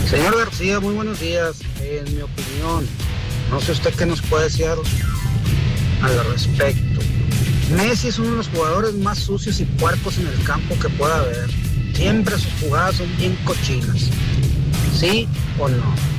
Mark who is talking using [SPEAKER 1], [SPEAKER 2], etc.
[SPEAKER 1] Señor García, muy buenos días. En mi opinión, no sé usted qué nos puede decir al respecto. Messi es uno de los jugadores más sucios y puercos en el campo que pueda haber. Siempre sus jugadas son bien cochinas. ¿Sí o no?